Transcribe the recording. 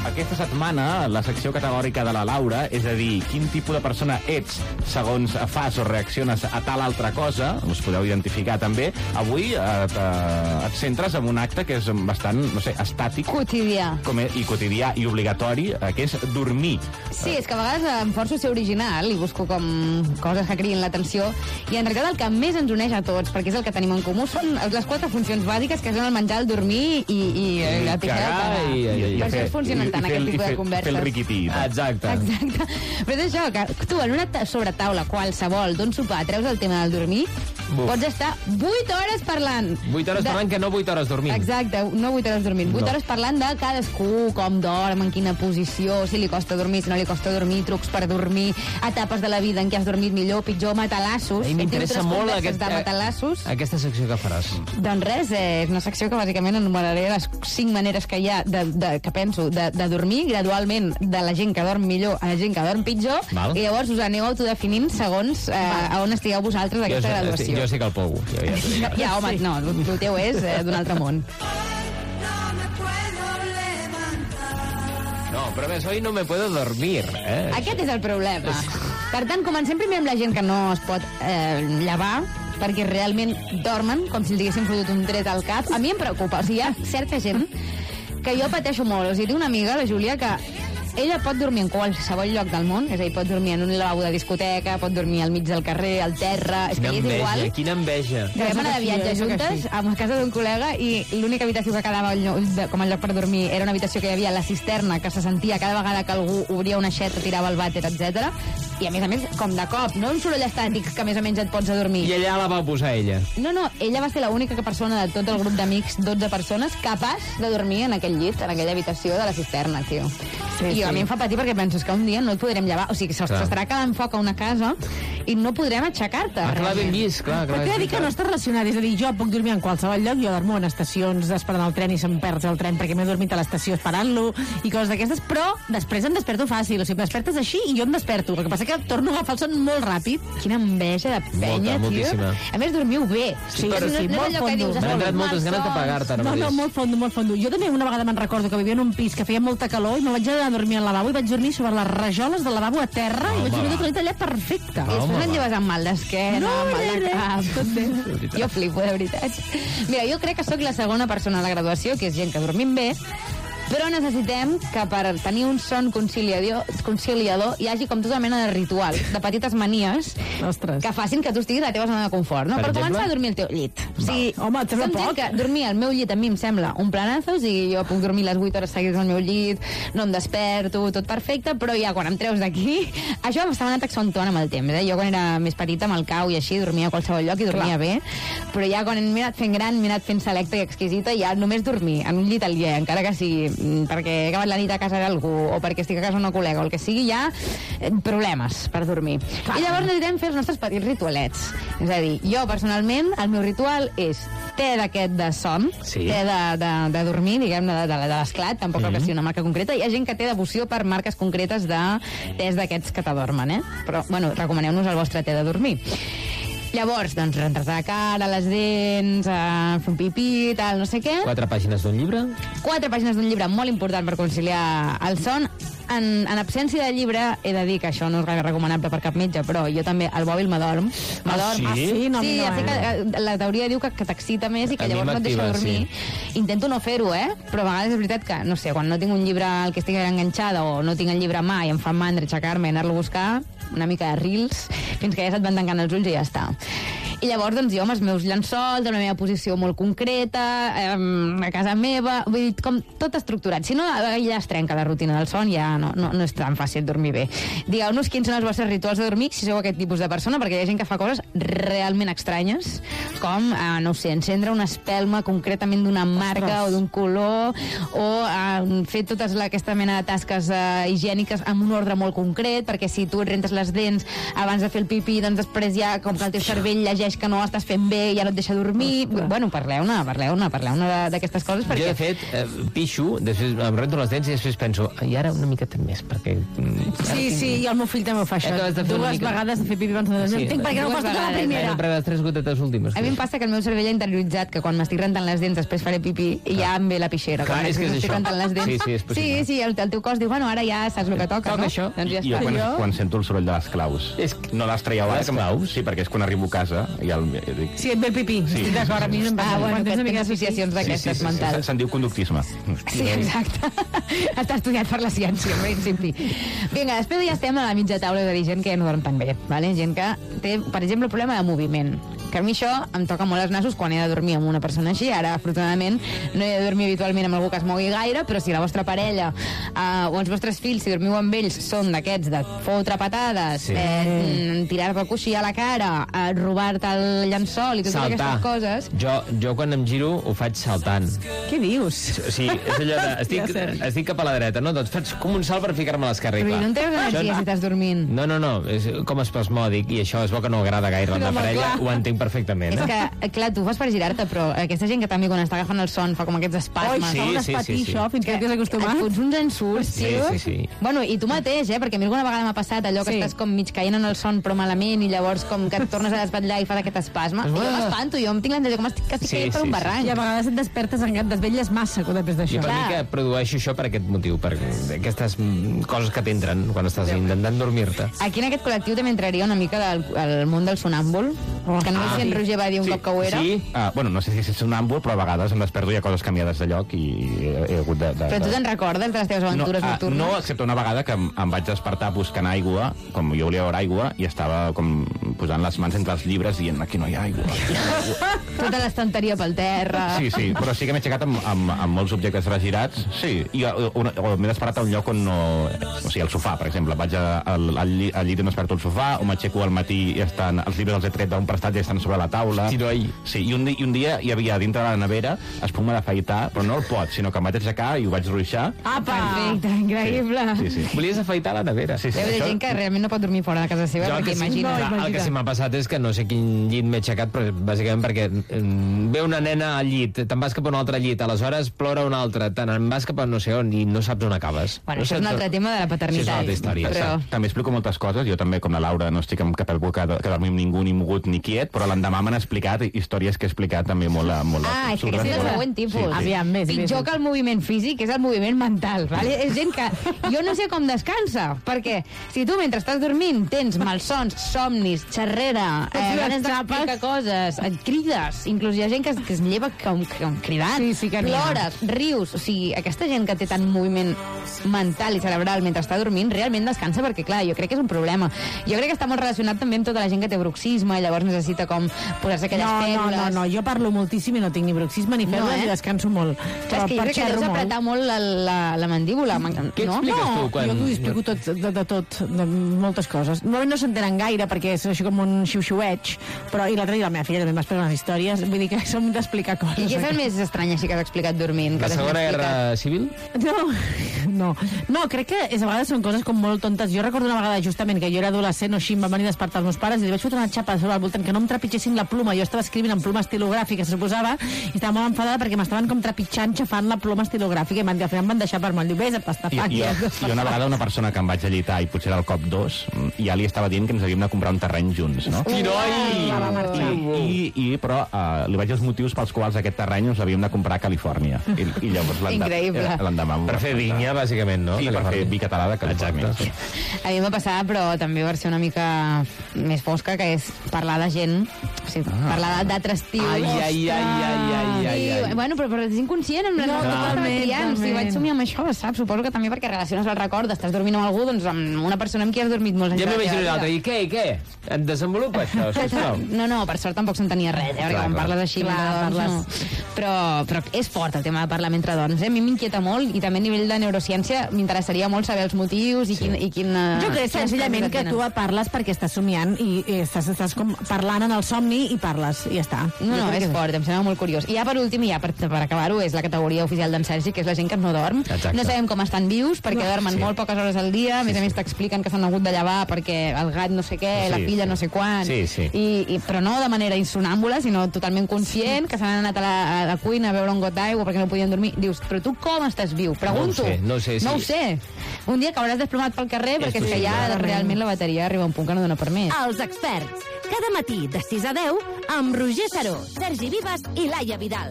Aquesta setmana, la secció categòrica de la Laura, és a dir, quin tipus de persona ets segons fas o reacciones a tal altra cosa, us podeu identificar també. Avui et centres en un acte que és bastant, no sé, estàtic. Quotidià. I quotidià i obligatori, que és dormir. Sí, és que a vegades em forço a ser original i busco com coses que cridin l'atenció, i en realitat el que més ens uneix a tots, perquè és el que tenim en comú, són les 4 funcions bàsiques, que són el menjar, el dormir i la pixada de cagar. Per això es funcionen tant aquest tipus de converses. Fer el riquití. Exacte. Però és això, que tu en una sobretaula qualsevol d'un sopar treus el tema del dormir, pots estar 8 hores parlant. 8 hores parlant, que no 8 hores dormint. Exacte, no 8 hores dormint. 8 hores parlant de cadascú, com dorm, en quina posició, si li costa dormir, si no li costa dormir, trucs per dormir, etapes de la vida en què has dormit millor, pitjor, matalassos. M'interessa molt aquesta secció que faràs. Doncs res, és una secció que bàsicament enumeraré les 5 maneres que hi ha que penso de dormir gradualment, de la gent que dorm millor a la gent que dorm pitjor. Val. I llavors us aneu autodefinint segons a on estigueu vosaltres d'aquesta graduació. Jo sé que el pogo. Ja, home, no, el teu és d'un altre món. No, però més, hoy no me puedo dormir. Aquest és el problema. Per tant, comencem primer amb la gent que no es pot llevar, perquè realment dormen com si els haguessin fotut un tret al cap. A mi em preocupa, o sigui, hi ha certa gent que jo pateixo molt. O sigui, tinc una amiga, la Júlia, que ella pot dormir en qualsevol lloc del món, és a dir, pot dormir en un lavabo de discoteca, pot dormir al mig del carrer, al terra, és que ella és igual. Quina enveja. Que vam anar de viatge juntes a casa d'un col·lega i l'única habitació que quedava com a lloc per dormir era una habitació que hi havia a la cisterna, que se sentia cada vegada que algú obria una aixeta, tirava el vàter, etc. I a més, com de cop, no un soroll estàtic que més o menys et pots adormir. I ella la va posar, ella? No, ella va ser l'única persona de tot el grup d'amics, 12 persones, capaç de dormir en aquell llit, en aquella habitació de la cisterna, tio. I a mi em fa patir perquè penso que un dia no et podrem llevar, o sigui, que s'estarà quedant foc a una casa i no podrem aixecar-te. Clar, ben vist, clar. Però t'he de dir que no està relacionat, és a dir, jo puc dormir en qualsevol lloc, jo dormo en estacions esperant el tren i se'm perd el tren perquè m'he dormit a l'estació esperant-lo i coses d'aquestes, però després em desperto fàcil, o sigui, em despertes així i jo em desperto, el que passa que torno a agafar el son molt ràpid. Quina enveja de penya, tio. A més, dormiu bé. Sí, molt fondo. M'han entrat moltes ganes de pagar-te. No, molt fondo. Jo també una vegada me'n recordo que vivia en un pis que feia molta calor i me vaig anar a dormir al lavabo i vaig dormir sobre les rajoles del lavabo a terra i vaig dormir tota la nit allà perfecte. I després en lleves amb mal d'esquena, mal de cap, tot bé. Jo flipo, de veritat. Mira, jo crec que sóc la segona persona a la graduació, que és gent que dormim bé, però necessitem que per tenir un son conciliador hi hagi com tota mena de ritual, de petites manies que facin que tu estiguis a la teva zona de confort, no? Per començar a dormir al teu llit. O sigui, home, et sembla poc? Que dormir al meu llit a mi em sembla un planazo, o sigui, jo puc dormir les 8 hores seguides al meu llit, no em desperto, tot perfecte, però ja quan em treus d'aquí, això m'estava anant accentuant amb el temps, Jo quan era més petita amb el cau i així dormia a qualsevol lloc i dormia bé, però ja quan m'he anat fent gran, m'he anat fent selecta i exquisita, ja només dormir en un llit aliè, encara que sigui perquè he acabat la nit a casa d'algú o perquè estic a casa d'una col·lega o el que sigui, ja problemes per dormir. I llavors necessitem fer els nostres petits ritualets. És a dir, jo personalment, el meu ritual és té d'aquest de son, té de dormir, diguem-ne, de l'esclat, tampoc que sigui una marca concreta. Hi ha gent que té devoció per marques concretes de tés d'aquests que t'adormen, Però, bueno, recomaneu-nos el vostre té de dormir. Llavors, doncs, rentar la cara, les dents, fer un pipí, tal, no sé què. 4 pàgines d'un llibre? 4 pàgines d'un llibre, molt important per conciliar el son. En absència de llibre, he de dir que això no és gaire recomanable per cap metge, però jo també, el mòbil m'adorm. Sí? Que la teoria diu que t'excita més i que llavors no et deixa dormir. Intento no fer-ho, però a vegades és veritat que, no sé, quan no tinc un llibre al que estigui enganxada o no tinc el llibre a mà i em fa mandra aixecar-me i anar-lo a buscar, una mica de reels, fins que ja se't van tancant els ulls i ja està. I llavors, doncs, jo amb els meus llençols, en la meva posició molt concreta, a casa meva, vull dir, com tot estructurat. Si no, ja es trenca la rutina del son, ja no és tan fàcil dormir bé. Digueu-nos quins són els vostres rituals de dormir, si sou aquest tipus de persona, perquè hi ha gent que fa coses realment estranyes, com, no sé, encendre una espelma concretament d'una marca o d'un color, o fer totes aquesta mena de tasques higièniques amb un ordre molt concret, perquè si tu et rentes les dents abans de fer el pipí, doncs després ja, com que el teu cervell llegeix reconeix que no estàs fent bé i ja no et deixa dormir. Bueno, parleu-ne d'aquestes coses, perquè... Jo, de fet, pixo, després em rento les dents i després penso, i ara una miqueta més, perquè... Sí, i el meu fill també ho fa, això. Dues vegades de fer pipi abans de dormir. Entenc perquè no ho fas tota la primera. Per les 3 gotetes últimes. A mi em passa que el meu cervell ha interioritzat que quan m'estic rentant les dents després faré pipí i ja em ve la pixera. Clar, és que és això. Sí, és possible. Sí, el teu cos diu, bueno, ara ja saps el que toca, no? Això. Doncs ja Jo quan sento el soroll de les claus, no les traieu ara, sí, perquè és quan arribo a casa i dic... Sí, et ve el pipí, estic d'acord, a mi no em passa. Bueno, que tens associacions d'aquestes mentals. Se'n diu conductisme. Sí, exacte. Està estudiat per la ciència, en principi. Vinga, després ja estem a la mitja taula de dir gent que no dorm tan bé, vale? Gent que té, per exemple, problema de moviment. Que a mi això em toca molt els nassos quan he de dormir amb una persona així. Ara, afortunadament, no he de dormir habitualment amb algú que es mogui gaire, però si la vostra parella o els vostres fills, si dormiu amb ells, són d'aquests de fotre patades, tirar-te el coixí a la cara, robar-te el llençol i totes aquestes coses... Jo quan em giro ho faig saltant. Què dius? Sí, és allò de... Estic cap a la dreta, no? Doncs faig com un salt per ficar-me a l'esquerra. Però no tens energia si estàs dormint. No, és com espasmòdic, i això és bo que no agrada gaire a la parella, ho entenc perfectament. És que, clar, tu fas per girar-te, però aquesta gent que també quan està agafant el son fa com aquests espasmes. Sí. Això, fins que t'has acostumat. Et fots uns insults, tio. Sí. Bueno, i tu mateix, perquè a mi alguna vegada m'ha passat allò que estàs com mig caient en el son però malament i llavors com que et tornes a desvetllar i fas aquest espasme. I jo m'espanto, jo em tinc l'entesa com que estic caient per un barranc. I a vegades et despertes en desvetlles massa després d'això. I per mi que produeixo això per aquest motiu, per aquestes coses que t'entren quan estàs intentant dormir-te. Aquí en aquest col·lectiu també entraria una mica al món del sonàmbul, que no sé si en Roger va dir un cop que ho era. Sí? Bueno, no sé si és sonàmbul, però a vegades em desperto i hi ha coses canviades de lloc i he hagut de... Però tu te'n recordes de les teves aventures nocturnes? No, excepte una vegada que em vaig despertar buscant aigua, com jo volia veure aigua, i estava com posant les mans entre els llibres dient aquí no hi ha aigua. Tota l'estanteria pel terra. Sí, però sí que m'he aixecat amb molts objectes regirats, sí, i m'he despertat a un lloc on no... O sigui, al sofà, per exemple, vaig al llit i m'esperto al sofà, o m'aixeco al matí i els llibres els he tret d'un prestat i estan sobre la taula. Sí, i un dia hi havia dintre de la nevera espuma d'afaitar, però no el pot, sinó que em vaig aixecar i ho vaig ruixar. Perfecte, increïble. Sí. Volies afaitar la nevera. Sí. Hi ha gent que realment no pot dormir fora de casa seva, perquè imagina. El que sí m'ha passat és que no sé quin llit m'he aixecat, però bàsicament perquè ve una nena al llit, te'n vas cap a un altre llit, aleshores plora un altre, te'n vas cap a no sé on i no saps on acabes. Bueno, això és un altre tema de la paternitat. Sí, és una altra història. Però... També explico moltes coses, jo també, com la Laura, no estic amb cap algú que dormi amb ningú, ni mogut, ni quiet, però l'endemà m'han explicat històries que he explicat també molt... És que aquest és el següent tipus. Sí. Aviam, pitjor que el moviment físic és el moviment mental, vale? És gent que jo no sé com descansa, perquè si tu mentre estàs dormint tens malsons, somnis, xerrera, ganes d'explicar coses, et crides, inclús hi ha gent que es lleva cridant, plores, rius, o sigui, aquesta gent que té tant moviment mental i cerebral mentre està dormint realment descansa, perquè clar, jo crec que és un problema. Jo crec que està molt relacionat també amb tota la gent que té bruxisme i llavors necessita com posar-se aquelles pèl·lules. No, jo parlo moltíssim i no tinc ni bruxisme ni pèl·lules i descanso molt. Clar, és que jo crec que deus apretar molt la mandíbula. Què expliques tu? Jo t'ho explico tot, de moltes coses. No s'entenen gaire perquè és així com un xiu-xiueig, però i l'altre dia la meva filla també m'ha explicat unes històries, vull dir que som d'explicar coses. I què és el més estrany així que has explicat dormint? La Segona Guerra Civil? No, crec que a vegades són coses com molt tontes. Jo recordo una vegada justament que jo era adolescent o així, em van venir a despertar els meus pares i li vaig fotre una xapa sobre el voltant que no em trepitgessin la pluma. Jo estava escrivint en pluma estilogràfica, se suposava, i estava molt enfadada perquè m'estaven com trepitjant, xafant la ploma estilogràfica i al final em van deixar per mal. Diu, vés a pastafar. I una vegada una persona que em vaig allitar, i potser era el cop 2, ja li estava dient que ens havíem de comprar un terreny junts, no? Però li vaig dir els motius pels quals aquest terreny ens l'havíem de comprar a Califòrnia. I llavors l'endemà... Per fer vinya, bàsicament, no? Sí, per fer vi català de Califòrnia. A mi m'ha passat, però també versió una mica més fosca, que és parlar de gent, o sigui, parlar d'altres tios. Bueno, però és inconscient, si vaig somiar amb això, saps? Suposo que també perquè relaciones el record, estàs dormint amb algú, doncs amb una persona amb qui has dormit molts anys. Ja m'imagino l'altre, i què? Et desenvolupa això, sisplau? No, per sort tampoc s'entenia res, perquè quan parles així, però és fort el tema de parlar mentre dorms, a mi m'inquieta molt, i també a nivell de neurociència m'interessaria molt saber els motius i quin... Jo crec senzillament que tu parles perquè estàs somiant i estàs com parlant en el el somni i parles, i ja està. No, és fort, em sembla molt curiós. I ja per últim, i ja per acabar-ho, és la categoria oficial d'en Sergi, que és la gent que no dorm. Exacte. No sabem com estan vius, perquè dormen molt poques hores al dia, a més a més t'expliquen que s'han hagut de llevar perquè el gat no sé què, la filla no sé quan, però no de manera insonàmbula, sinó totalment conscient, que s'han anat a la cuina a beure un got d'aigua perquè no podien dormir. Dius, però tu com estàs viu? Pregunto. No ho sé. Un dia cauràs desplomat pel carrer perquè és que ja realment la bateria arriba a un punt que no dona per més. Els experts. Cada matí de 6 a 10 amb Roger Saró, Sergi Vives i Laia Vidal.